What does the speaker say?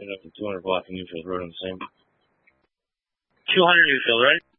200 block of Newfield Road on the same. 200 Newfield, right?